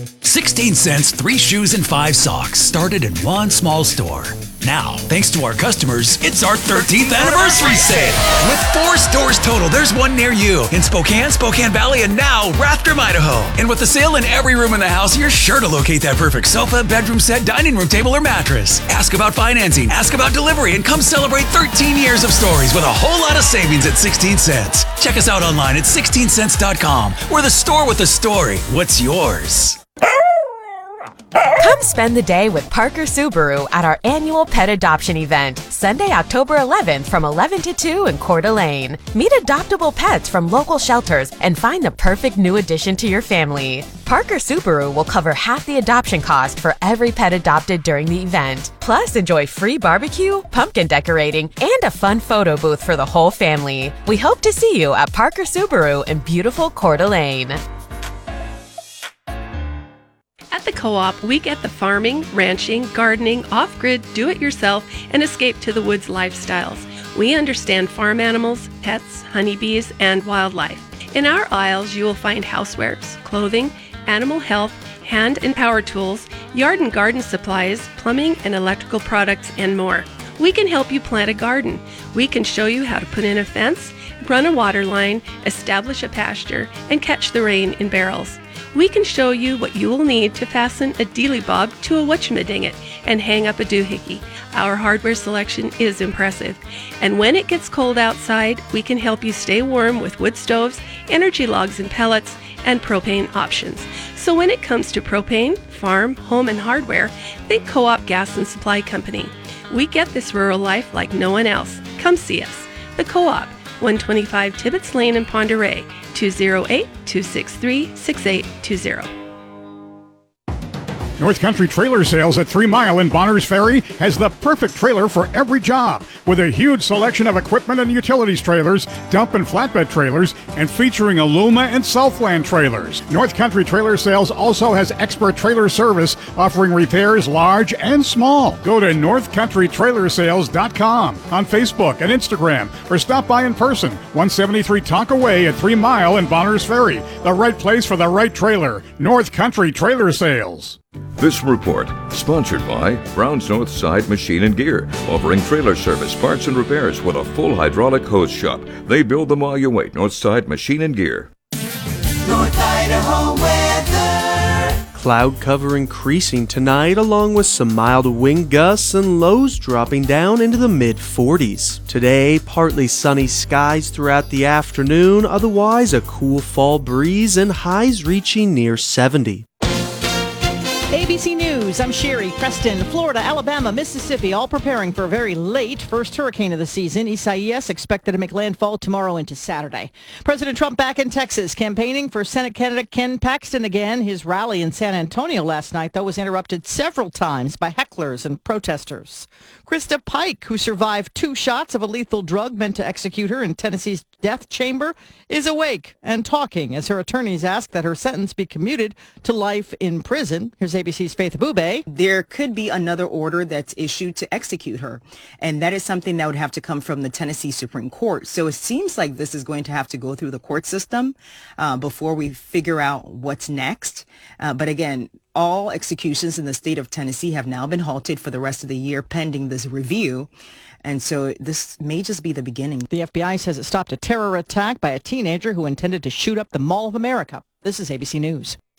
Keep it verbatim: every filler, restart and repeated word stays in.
sixteen cents, three shoes and five socks started in one small store. Now, thanks to our customers, it's our thirteenth anniversary sale. With four stores total, there's one near you in Spokane, Spokane Valley, and now Rathdrum, Idaho. And with the sale in every room in the house, you're sure to locate that perfect sofa, bedroom set, dining room table, or mattress. Ask about financing, ask about delivery, and come celebrate thirteen years of stories with a whole lot of savings at sixteen cents. Check us out online at sixteen cents dot com. We're the store with a story. What's yours? Come spend the day with Parker Subaru at our annual pet adoption event, Sunday, October eleventh from eleven to two in Coeur d'Alene. Meet adoptable pets from local shelters and find the perfect new addition to your family. Parker Subaru will cover half the adoption cost for every pet adopted during the event. Plus, enjoy free barbecue, pumpkin decorating, and a fun photo booth for the whole family. We hope to see you at Parker Subaru in beautiful Coeur d'Alene. At the Co-op, we get the farming, ranching, gardening, off-grid, do-it-yourself, and escape-to-the-woods lifestyles. We understand farm animals, pets, honeybees, and wildlife. In our aisles, you will find housewares, clothing, animal health, hand and power tools, yard and garden supplies, plumbing and electrical products, and more. We can help you plant a garden. We can show you how to put in a fence, run a water line, establish a pasture, and catch the rain in barrels. We can show you what you will need to fasten a dealy bob to a whatchamajinget and hang up a doohickey. Our hardware selection is impressive. And when it gets cold outside, we can help you stay warm with wood stoves, energy logs and pellets, and propane options. So when it comes to propane, farm, home, and hardware, think Co-op Gas and Supply Company. We get this rural life like no one else. Come see us. The Co-op, one twenty-five Tibbetts Lane in Ponderay, two oh eight, two six three, six eight two zero. North Country Trailer Sales at Three Mile in Bonners Ferry has the perfect trailer for every job. With a huge selection of equipment and utilities trailers, dump and flatbed trailers, and featuring Aluma and Southland trailers. North Country Trailer Sales also has expert trailer service offering repairs large and small. Go to north country trailer sales dot com on Facebook and Instagram or stop by in person, one seventy-three Tonka Way at Three Mile in Bonners Ferry. The right place for the right trailer. North Country Trailer Sales. This report, sponsored by Brown's North Side Machine and Gear, offering trailer service, parts, and repairs with a full hydraulic hose shop. They build them while you wait. Northside Machine and Gear. North Idaho weather. Cloud cover increasing tonight, along with some mild wind gusts and lows dropping down into the mid forties. Today, partly sunny skies throughout the afternoon, otherwise a cool fall breeze and highs reaching near seventy. A B C News, I'm Sherry. Preston, Florida, Alabama, Mississippi, all preparing for a very late first hurricane of the season. Isaias expected to make landfall tomorrow into Saturday. President Trump back in Texas, campaigning for Senate candidate Ken Paxton again. His rally in San Antonio last night, though, was interrupted several times by hecklers and protesters. Krista Pike, who survived two shots of a lethal drug meant to execute her in Tennessee's death chamber, is awake and talking as her attorneys ask that her sentence be commuted to life in prison. Here's A B C's Faith Abube. There could be another order that's issued to execute her, and that is something that would have to come from the Tennessee Supreme Court. So it seems like this is going to have to go through the court system uh, before we figure out what's next. Uh, but again, all executions in the state of Tennessee have now been halted for the rest of the year pending this review. And so this may just be the beginning. The F B I says it stopped a terror attack by a teenager who intended to shoot up the Mall of America. This is A B C News.